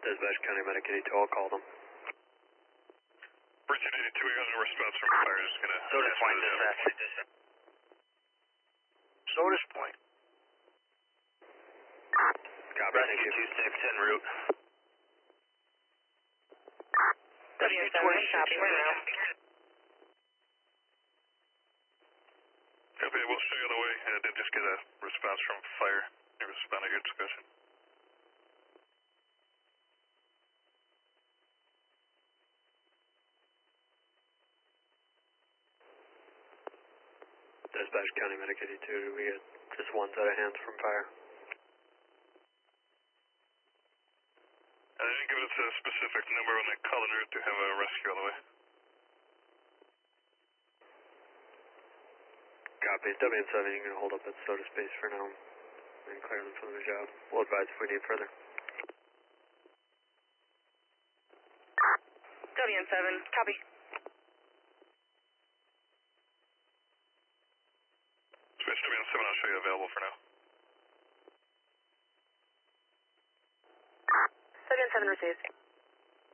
Dispatch County Medic 82, I'll call them. Bridge 82, he has a response from fire, just gonna... Sodas Point dispatch. Sodas Point. Copy, thank you. 26 en route. W7, copy, we're now. Copy, we'll show you the way. I did just get a response from fire. They responded to your discussion. Dispatch County Medic 82, we get just one set of hands from fire. They didn't give us a specific number when they called en route to have a rescue all the way. Copy, W7, you can hold up at soda space for now and clear them from the job. We'll advise if we need further. WN7, copy. Switch to WN7, I'll show you available for now. WN7 received.